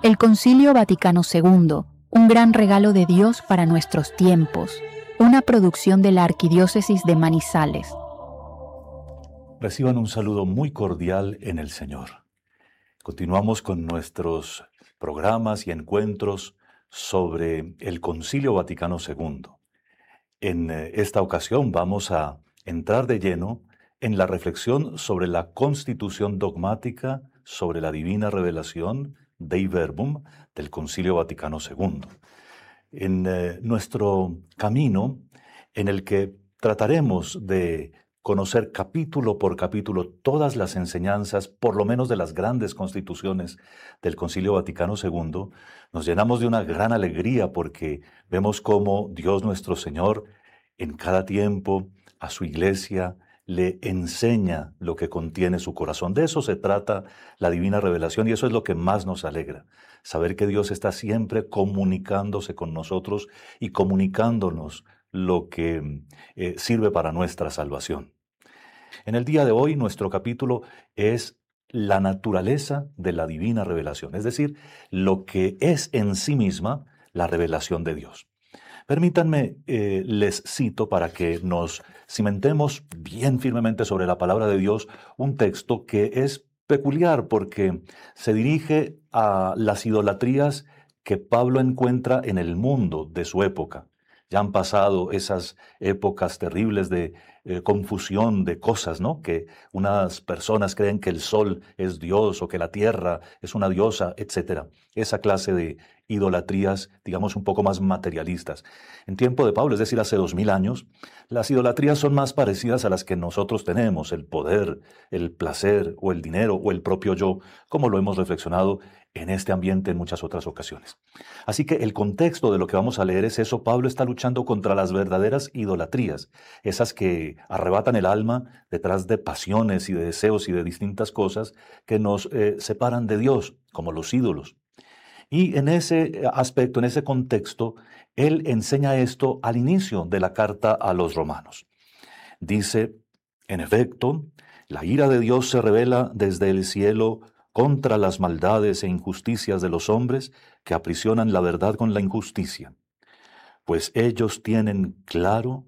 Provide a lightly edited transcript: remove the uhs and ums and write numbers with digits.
El Concilio Vaticano II, un gran regalo de Dios para nuestros tiempos, una producción de la Arquidiócesis de Manizales. Reciban un saludo muy cordial en el Señor. Continuamos con nuestros programas y encuentros sobre el Concilio Vaticano II. En esta ocasión vamos a entrar de lleno en la reflexión sobre la constitución dogmática sobre la divina revelación Dei Verbum del Concilio Vaticano II. En nuestro camino en el que trataremos de conocer capítulo por capítulo todas las enseñanzas, por lo menos de las grandes constituciones del Concilio Vaticano II, nos llenamos de una gran alegría porque vemos cómo Dios nuestro Señor en cada tiempo a su iglesia le enseña lo que contiene su corazón. De eso se trata la divina revelación y eso es lo que más nos alegra. Saber que Dios está siempre comunicándose con nosotros y comunicándonos lo que sirve para nuestra salvación. En el día de hoy nuestro capítulo es la naturaleza de la divina revelación, es decir, lo que es en sí misma la revelación de Dios. Permítanme, les cito para que nos cimentemos bien firmemente sobre la palabra de Dios, un texto que es peculiar porque se dirige a las idolatrías que Pablo encuentra en el mundo de su época. Ya han pasado esas épocas terribles de confusión de cosas, ¿no? Que unas personas creen que el sol es Dios o que la tierra es una diosa, etc. Esa clase de idolatrías, digamos, un poco más materialistas. En tiempo de Pablo, es decir, hace 2000 años, las idolatrías son más parecidas a las que nosotros tenemos, el poder, el placer o el dinero o el propio yo, como lo hemos reflexionado en este ambiente en muchas otras ocasiones. Así que el contexto de lo que vamos a leer es eso. Pablo está luchando contra las verdaderas idolatrías, esas que arrebatan el alma detrás de pasiones y de deseos y de distintas cosas que nos separan de Dios, como los ídolos. Y en ese aspecto, en ese contexto, él enseña esto al inicio de la carta a los romanos. Dice, en efecto, la ira de Dios se revela desde el cielo contra las maldades e injusticias de los hombres que aprisionan la verdad con la injusticia, pues ellos tienen claro